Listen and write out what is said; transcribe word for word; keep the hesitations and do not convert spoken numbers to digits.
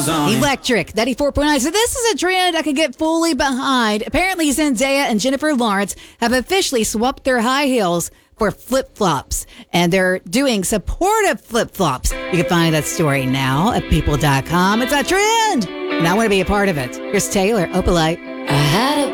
was on it. Electric, ninety-four point nine. So this is a trend I could get fully behind. Apparently, Zendaya and Jennifer Lawrence have officially swapped their high heels for flip-flops, and they're doing supportive flip-flops. You can find that story now at people dot com. It's a trend, and I want to be a part of it. Here's Taylor, Opalite. I had a